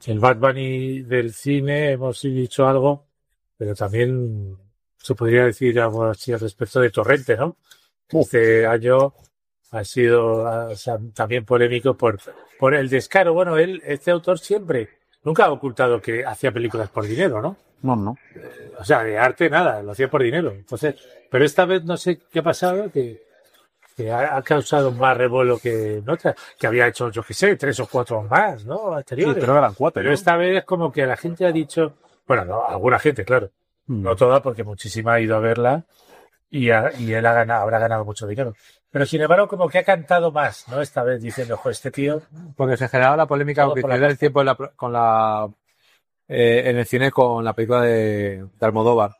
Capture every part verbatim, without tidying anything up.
el Bad Bunny del cine hemos dicho algo, pero también se podría decir algo así al respecto de Torrente, ¿no? Este año ha sido o sea, también polémico por, por el descaro. Bueno, él, este autor siempre, nunca ha ocultado que hacía películas por dinero, ¿no? No, no. O sea, de arte nada, lo hacía por dinero. Entonces, pero esta vez no sé qué ha pasado, que, que ha, ha causado más revuelo que en otras, que había hecho, yo qué sé, tres o cuatro más, ¿no? Anteriores. Sí, pero eran cuatro. Pero ¿no? esta vez es como que la gente ha dicho, bueno, no, alguna gente, claro, mm. no toda, porque muchísima ha ido a verla y, a, y él ha ganado, habrá ganado mucho dinero. Pero sin embargo, como que ha cantado más, ¿no? Esta vez diciendo, ojo, este tío. Porque se generaba la polémica que la el tiempo en la, con la eh, en el cine con la película de, de Almodóvar.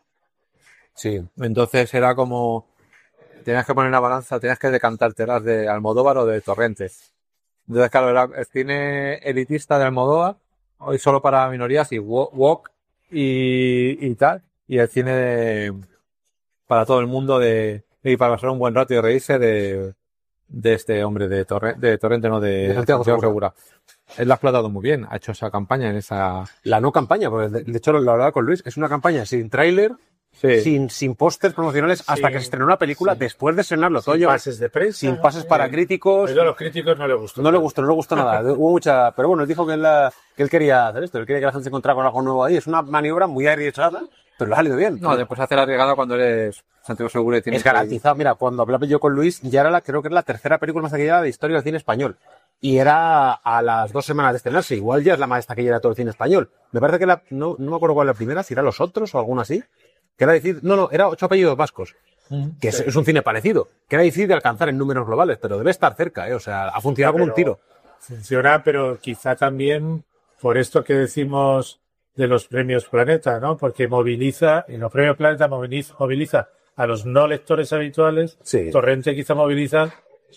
Sí. Entonces era como tenías que poner una balanza, tenías que decantarte las de Almodóvar o de Torrente. Entonces, claro, era el cine elitista de Almodóvar, hoy solo para minorías, y Walk y, y tal, y el cine de, para todo el mundo de y para pasar un buen rato y reírse de, de este hombre de, Torre, de Torrente, no, de, de Santiago Segura. Segura. Él lo ha explotado muy bien, ha hecho esa campaña en esa... La no campaña, porque de, de hecho lo hablaba con Luis, es una campaña sin tráiler, sí. sin, sin pósters promocionales, hasta sí. que se estrenó una película, sí. después de estrenarlo, sin Toño. pases de prensa. Sin pases para eh, críticos. Pero a los críticos no le gustó. No le gustó, no le gustó nada. Hubo mucha... Pero bueno, él dijo que él, que él quería hacer esto, él quería que la gente se encontrara con algo nuevo ahí. Es una maniobra muy arriesgada, pero lo ha salido bien. No, después hace la arriesgada cuando eres Santiago Segura y tienes es garantizado. Que... Mira, cuando hablaba yo con Luis, ya era la, creo que era la tercera película más taquillera de historia del cine español. Y era a las dos semanas de estrenarse. Igual ya es la más taquillera de todo el cine español. Me parece que la, no, no me acuerdo cuál era la primera, si era Los Otros o alguna así. Que era decir, no, no, era Ocho apellidos vascos. Mm, que sí. es, es un cine parecido. Que era difícil de alcanzar en números globales, pero debe estar cerca, ¿eh? O sea, ha funcionado como un tiro. Funciona, pero quizá también por esto que decimos de los premios Planeta, ¿no? Porque moviliza, y los premios Planeta moviliza, moviliza a los no lectores habituales. Sí. Torrente quizá moviliza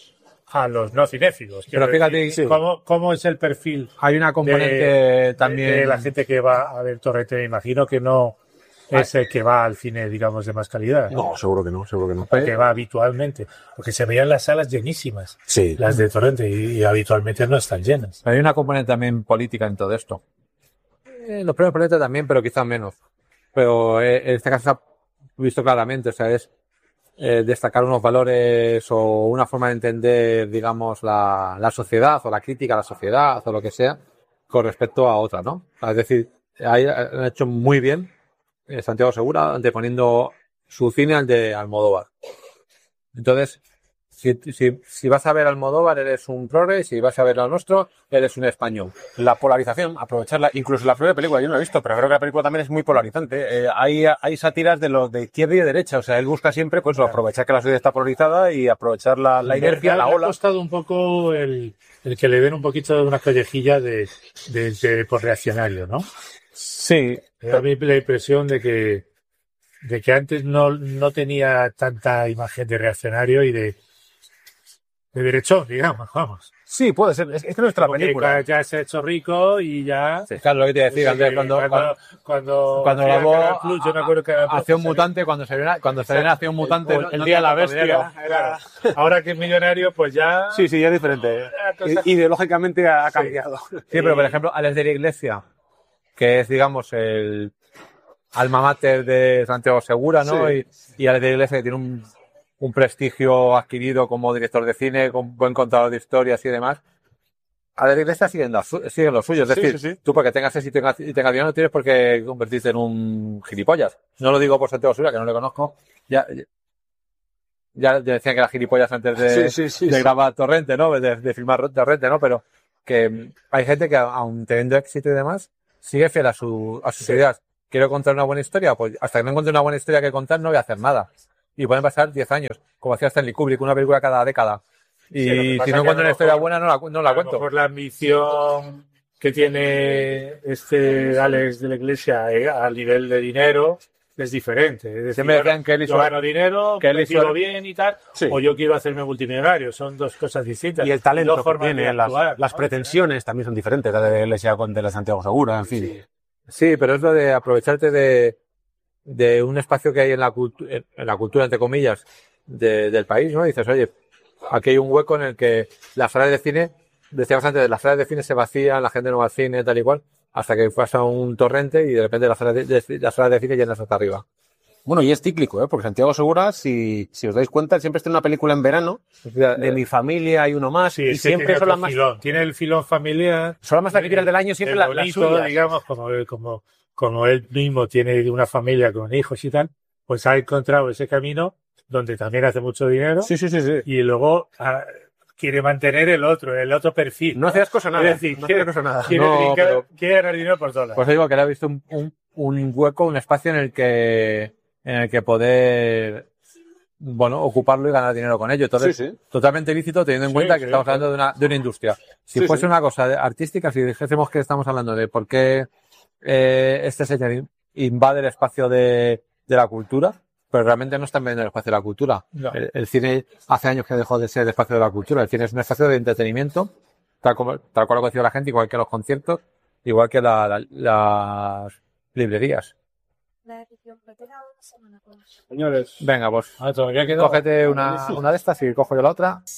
a los no cinéfilos. Pero fíjate, sí. ¿cómo, ¿cómo es el perfil? Hay una componente de, también de, de la gente que va a ver Torrente. Me imagino que no es el que va al cine, digamos, de más calidad. No, no seguro que no, seguro que no. El que va habitualmente. Porque se veían las salas llenísimas. Sí. Las de Torrente, y, y habitualmente no están llenas. Hay una componente también política en todo esto. Eh, los premios Planeta también, pero quizás menos. Pero eh, en este caso se ha visto claramente, o sea, es eh, destacar unos valores o una forma de entender, digamos, la, la sociedad o la crítica a la sociedad o lo que sea con respecto a otra, ¿no? Es decir, ahí han hecho muy bien eh, Santiago Segura anteponiendo su cine al de Almodóvar. Entonces, si, si, si vas a ver Almodóvar eres un progre, si vas a ver lo nuestro eres un español. La polarización, aprovecharla, incluso la primera película yo no la he visto, pero creo que la película también es muy polarizante. Eh, hay, hay sátiras de los de izquierda y de derecha, o sea, él busca siempre pues claro. aprovechar que la sociedad está polarizada y aprovechar la, la inercia, la ola. Me ha costado un poco el, el que le den un poquito de una collejilla de, de, de por reaccionario, ¿no? Sí. Me da la impresión de que de que antes no, no tenía tanta imagen de reaccionario y de de derechón, digamos, vamos. Sí, puede ser. Es, es que nuestra Porque película. Ya se ha hecho rico y ya... Sí, claro, lo que te iba a decir, Andrés, cuando... Cuando, cuando, cuando grabó Plus, yo me acuerdo que Acción Mutante, cuando se viene cuando se viene Acción Mutante... El, el, el Día de la Bestia. Claro. Ahora que es millonario, pues ya... Sí, sí, ya es diferente. Cosa... Ideológicamente ha cambiado. Sí, sí, pero por ejemplo, Alex de la Iglesia, que es, digamos, el alma mater de Santiago Segura, ¿no? Sí. Y, y Alex de la Iglesia, que tiene un... un prestigio adquirido como director de cine, con buen contador de historias y demás. A la iglesia siguen, siguen los suyos. Es decir, sí, sí, sí. tú porque tengas éxito y tengas, tengas dinero no tienes por qué convertirte en un gilipollas. No lo digo por Santiago Segura, que no le conozco. Ya, ya decían que era gilipollas antes de, sí, sí, sí, de sí. grabar Torrente, ¿no? De, de filmar Torrente, ¿no? Pero que hay gente que, aun teniendo éxito y demás, sigue fiel a, su, a sus sí. ideas. Quiero contar una buena historia, pues hasta que no encuentre una buena historia que contar no voy a hacer nada. Y pueden pasar diez años, como hacía Stanley Kubrick, una película cada década. Y sí, si no encuentro una historia buena, no la, no la cuento. Por la ambición que tiene este Alex de la Iglesia eh, a nivel de dinero es diferente. Es decir, siempre decían que él hizo, yo gano dinero, que él hizo vivo bien y tal, sí. o yo quiero hacerme multimillonario. Son dos cosas distintas. Y el talento que tiene, actuar, las, las pretensiones ¿no? también son diferentes. La de la Iglesia con de la Santiago Segura, en fin. Sí. sí, pero es lo de aprovecharte de... de un espacio que hay en la, cultu- en la cultura, entre comillas, de, del país, ¿no? Y dices, oye, aquí hay un hueco en el que las salas de cine, decíamos antes, las salas de cine se vacían, la gente no va al cine, tal y cual. hasta que pasa un torrente y de repente las salas de, de, las salas de cine llenas hasta arriba. Bueno, y es cíclico, ¿eh? Porque Santiago Segura, si, si os dais cuenta, siempre está en una película en verano, de Mi Familia hay uno más, Sí, y ese siempre tiene son las otro más, filón. Tiene el filón familiar. son las más taquilleras del año, siempre el las, las bonito, suyas. digamos, como, como, como él mismo tiene una familia con hijos y tal, pues ha encontrado ese camino donde también hace mucho dinero. Sí, sí, sí, sí. Y luego ah, quiere mantener el otro, el otro perfil. No hacías cosa nada. Es decir, no quiere, hacías cosa nada. quiere, No, brincar, pero- quiere ganar dinero por dólar. Pues digo que le ha visto un, un, un hueco, un espacio en el que en el que poder bueno, ocuparlo y ganar dinero con ello. Entonces, Sí, sí. totalmente lícito teniendo en Sí, cuenta que sí, estamos claro. hablando de una, de una industria. Si Sí, fuese sí. una cosa de- artística, si dijésemos que estamos hablando de por qué eh, este señor invade el espacio de, de la cultura, pero realmente no está invadiendo el espacio de la cultura. No. El, el cine hace años que dejó de ser el espacio de la cultura. El cine es un espacio de entretenimiento, tal, como, tal cual lo concibe la gente, igual que los conciertos, igual que la, la- las librerías. La edición pretera una semana con eso. Señores. Venga, pues Ah, todavía queda. cógete una, una de estas y cojo yo la otra.